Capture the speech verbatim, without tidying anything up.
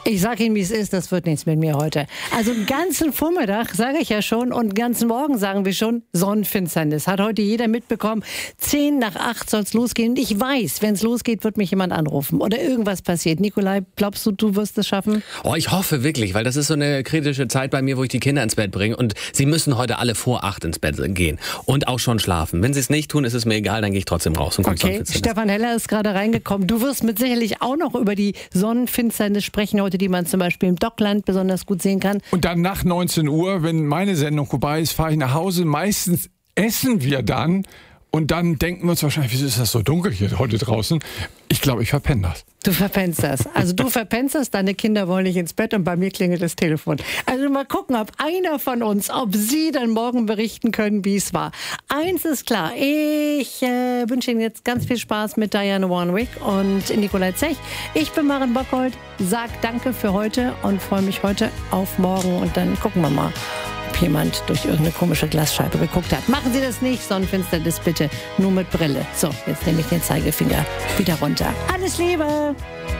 Ich sage Ihnen, wie es ist, das wird nichts mit mir heute. Also den ganzen Vormittag, sage ich ja schon, und den ganzen Morgen sagen wir schon, Sonnenfinsternis. Hat heute jeder mitbekommen. Zehn nach acht soll es losgehen. Und ich weiß, wenn es losgeht, wird mich jemand anrufen oder irgendwas passiert. Nikolai, glaubst du, du wirst es schaffen? Oh, ich hoffe wirklich, weil das ist so eine kritische Zeit bei mir, wo ich die Kinder ins Bett bringe. Und sie müssen heute alle vor acht ins Bett gehen und auch schon schlafen. Wenn sie es nicht tun, ist es mir egal, dann gehe ich trotzdem raus und gucke Okay, Stefan Heller ist gerade reingekommen. Du wirst mit sicherlich auch noch über die Sonnenfinsternis sprechen heute, die man zum Beispiel im Dockland besonders gut sehen kann. Und dann nach neunzehn Uhr, wenn meine Sendung vorbei ist, fahre ich nach Hause. Meistens essen wir dann und dann denken wir uns wahrscheinlich, wieso ist das so dunkel hier heute draußen? Ich glaube, ich verpenne das. Du verpennst das. Also du verpennst das, deine Kinder wollen nicht ins Bett und bei mir klingelt das Telefon. Also mal gucken, ob einer von uns, ob Sie dann morgen berichten können, wie es war. Eins ist klar, ich äh, wünsche Ihnen jetzt ganz viel Spaß mit Diane Warwick und Nikolai Zech. Ich bin Maren Bockhold, sag danke für heute und freue mich heute auf morgen und dann gucken wir mal, ob jemand durch irgendeine komische Glasscheibe geguckt hat. Machen Sie das nicht, Sonnenfinsternis bitte nur mit Brille. So, jetzt nehme ich den Zeigefinger wieder runter. Alles Liebe!